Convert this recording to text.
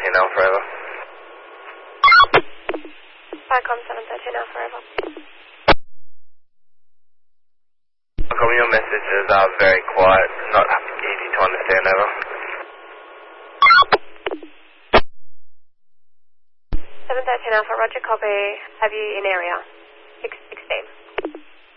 Alpha Ever. Vicom 713 Alpha Ever. Your messages are very quiet, not easy to understand, over. 713 Alpha, roger, copy. Have you in area? 616.